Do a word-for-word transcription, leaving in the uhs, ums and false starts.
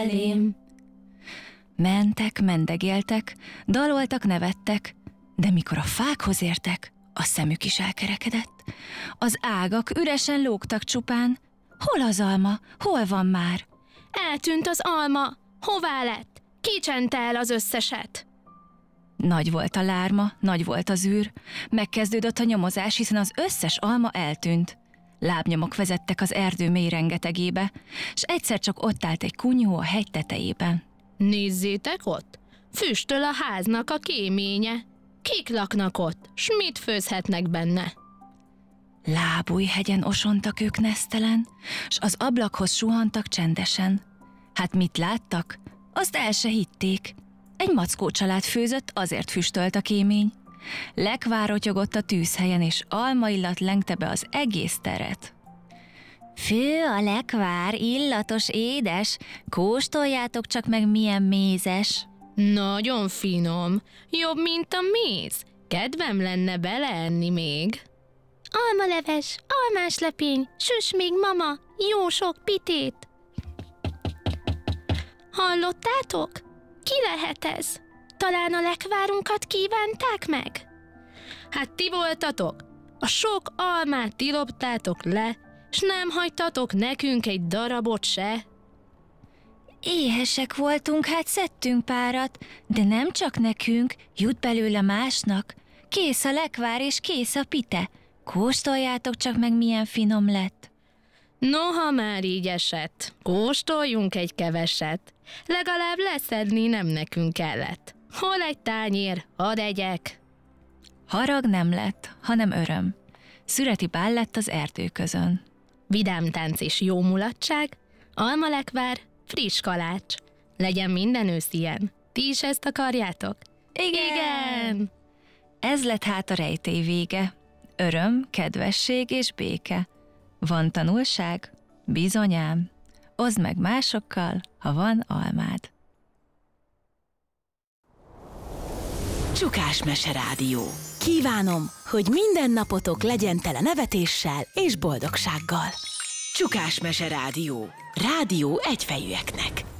felém. Mentek, mendegéltek, daloltak, nevettek, de mikor a fákhoz értek, a szemük is elkerekedett. Az ágak üresen lógtak csupán. Hol az alma? Hol van már? Eltűnt az alma. Hová lett? Ki csente el az összeset? Nagy volt a lárma, nagy volt az űr. Megkezdődött a nyomozás, hiszen az összes alma eltűnt. Lábnyomok vezettek az erdő mély rengetegébe, s egyszer csak ott állt egy kunyhó a hegy tetejében. Nézzétek ott! Füstöl a háznak a kéménye. Kik laknak ott, s mit főzhetnek benne? Lábújhegyen osontak ők nesztelen, s az ablakhoz suhantak csendesen. Hát mit láttak? Azt el se hitték. Egy mackó család főzött, azért füstölt a kémény. Lekvár rotyogott a tűzhelyen, és almaillat lengte be az egész teret. Fő a lekvár, illatos, édes, kóstoljátok csak meg, milyen mézes. Nagyon finom, jobb, mint a méz. Kedvem lenne beleenni még. Almaleves, almáslepény, süss még, mama, jó sok pitét. Hallottátok? Ki lehet ez? Talán a lekvárunkat kívánták meg? Hát ti voltatok? A sok almát ti loptátok le, s nem hagytatok nekünk egy darabot se? Éhesek voltunk, hát szedtünk párat, de nem csak nekünk, jut belőle másnak. Kész a lekvár és kész a pite. Kóstoljátok csak meg, milyen finom lett. Noha már így esett, kóstoljunk egy keveset. Legalább leszedni nem nekünk kellett. Hol egy tányér, hadd egyek. Harag nem lett, hanem öröm. Szüreti bál lett az erdő közön. Vidám tánc és jó mulatság, almalekvár, friss kalács. Legyen minden ősz ilyen. Ti is ezt akarjátok? Igen! Igen! Ez lett hát a rejtély vége. Öröm, kedvesség és béke. Van tanulság? Bizonyám. Oszd meg másokkal, ha van almád. Csukás Mese Rádió. Kívánom, hogy minden napotok legyen tele nevetéssel és boldogsággal. Csukás Mese Rádió. Rádió egyfejűeknek.